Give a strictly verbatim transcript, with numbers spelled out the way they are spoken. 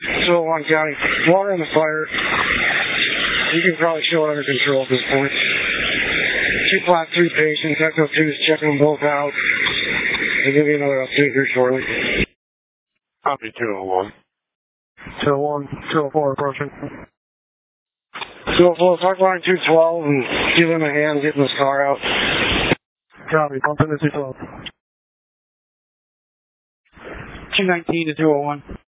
two oh one County, water on the fire. You can probably show it under control at this point. two five three patients, Echo two is checking them both out. I'll give you another update here shortly. Copy two oh one. two oh one, two oh four approaching. two oh four, park line two twelve and give him a hand getting this car out. Copy, bump into two twelve. two nineteen to two oh one.